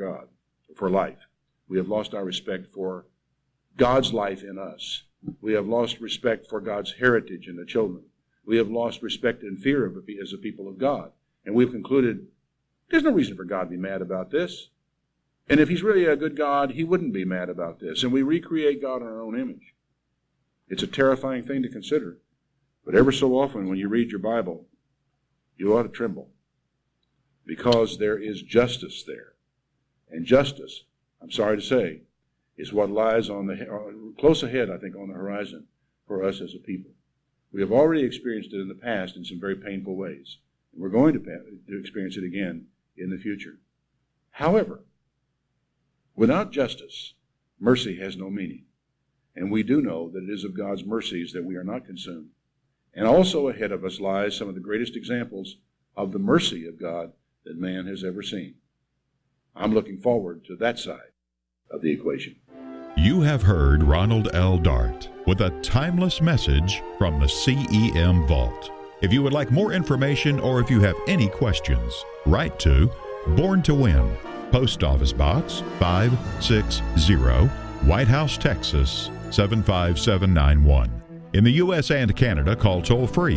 God, for life. We have lost our respect for God's life in us. We have lost respect for God's heritage in the children. We have lost respect and fear of it as a people of God. And we've concluded, there's no reason for God to be mad about this. And if he's really a good God, he wouldn't be mad about this. And we recreate God in our own image. It's a terrifying thing to consider. But ever so often when you read your Bible, you ought to tremble. Because there is justice there. And justice, I'm sorry to say, is what lies on close ahead, I think, on the horizon for us as a people. We have already experienced it in the past in some very painful ways. And we're going to experience it again in the future. However, without justice, mercy has no meaning. And we do know that it is of God's mercies that we are not consumed. And also ahead of us lies some of the greatest examples of the mercy of God that man has ever seen. I'm looking forward to that side of the equation. You have heard Ronald L. Dart with a timeless message from the CEM Vault. If you would like more information or if you have any questions, write to Born to Win, Post Office Box 560, White House, Texas 75791. In the U.S. and Canada, call toll-free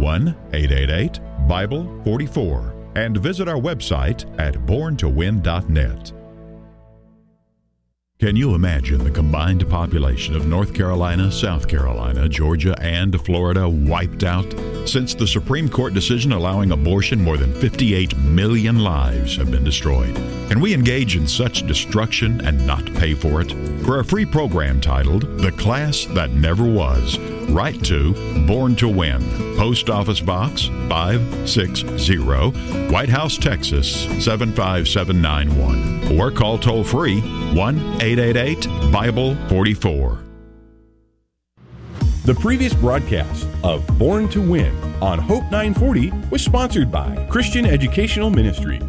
1-888-BIBLE-44 and visit our website at borntowin.net. Can you imagine the combined population of North Carolina, South Carolina, Georgia, and Florida wiped out? Since the Supreme Court decision allowing abortion, more than 58 million lives have been destroyed. Can we engage in such destruction and not pay for it? For a free program titled The Class That Never Was, write to Born to Win, Post Office Box 560, White House, Texas 75791, or call toll-free 1-888-BIBLE-44. The previous broadcast of Born to Win on Hope 940 was sponsored by Christian Educational Ministries.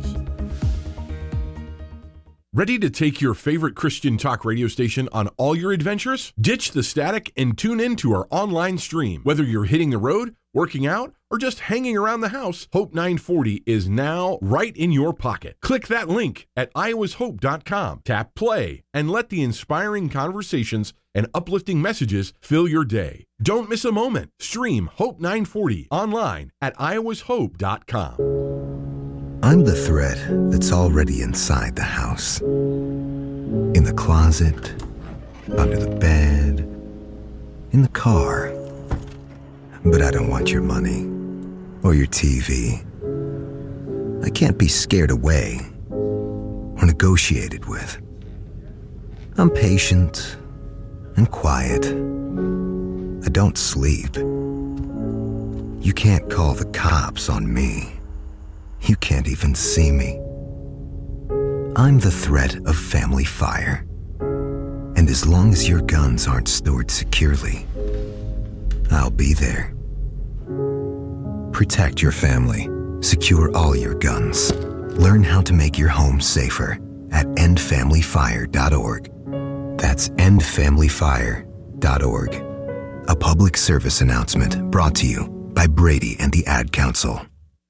Ready to take your favorite Christian talk radio station on all your adventures? Ditch the static and tune in to our online stream. Whether you're hitting the road, working out, or just hanging around the house, Hope 940 is now right in your pocket. Click that link at iowashope.com, tap play, and let the inspiring conversations and uplifting messages fill your day. Don't miss a moment. Stream Hope 940 online at iowashope.com. I'm the thread that's already inside the house. In the closet, under the bed, in the car. But I don't want your money or your TV. I can't be scared away or negotiated with. I'm patient and quiet. I don't sleep. You can't call the cops on me. You can't even see me. I'm the threat of family fire. And as long as your guns aren't stored securely, I'll be there. Protect your family. Secure all your guns. Learn how to make your home safer at endfamilyfire.org. That's endfamilyfire.org. A public service announcement brought to you by Brady and the Ad Council.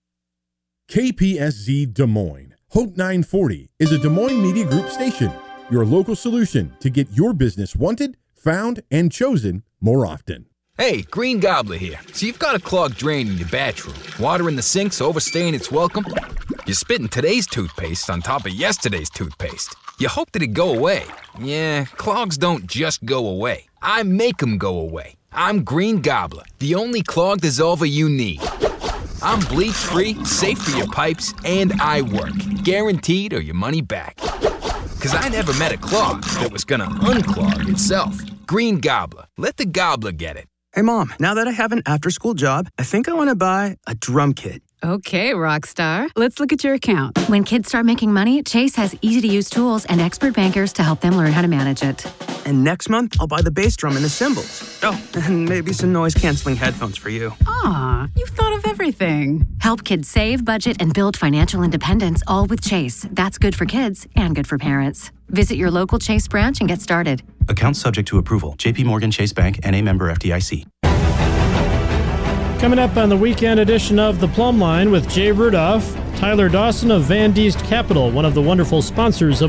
KPSZ Des Moines. Hope 940 is a Des Moines Media Group station, your local solution to get your business wanted, found, and chosen more often. Hey, Green Gobbler here. So you've got a clogged drain in your bathroom. Water in the sink's overstaying its welcome. You're spitting today's toothpaste on top of yesterday's toothpaste. You hope that it'd go away. Yeah, clogs don't just go away. I make them go away. I'm Green Gobbler, the only clog dissolver you need. I'm bleach-free, safe for your pipes, and I work. Guaranteed or your money back. Because I never met a clog that was gonna unclog itself. Green Gobbler. Let the gobbler get it. Hey, Mom, now that I have an after-school job, I think I want to buy a drum kit. Okay, rock star. Let's look at your account. When kids start making money, Chase has easy-to-use tools and expert bankers to help them learn how to manage it. And next month, I'll buy the bass drum and the cymbals. Oh, and maybe some noise-canceling headphones for you. Aw, you've thought of everything. Help kids save, budget, and build financial independence, all with Chase. That's good for kids and good for parents. Visit your local Chase branch and get started. Account subject to approval. J.P. Morgan Chase Bank, N.A. member FDIC. Coming up on the weekend edition of The Plumb Line with Jay Rudolph, Tyler Dawson of Van Diest Capital, one of the wonderful sponsors of